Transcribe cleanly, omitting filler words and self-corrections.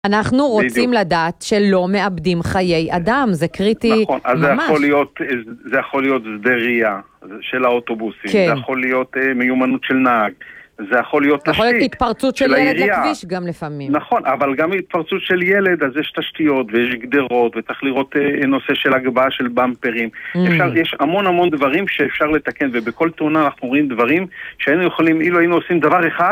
אנחנו רוצים לדעת שלא מאבדים חיי אדם, זה קריטי נכון, אז ממש. זה יכול להיות שדה ראייה של האוטובוסים, כן. זה יכול להיות מיומנות של נהג, זה יכול להיות תשתית. יכול להיות התפרצות של ילד העירייה. לכביש גם לפעמים. נכון, אבל גם התפרצות של ילד, אז יש תשתיות ויש גדרות, וצריך לראות נושא של הגבהה של במפרים. יש המון דברים שאפשר לתקן, ובכל תאונה אנחנו רואים דברים שהיינו יכולים, אילו היינו עושים דבר אחד,